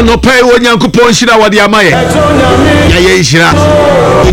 anɔpa yi onyankopɔn hyira wɔde ama yɛ ya yɛ hyira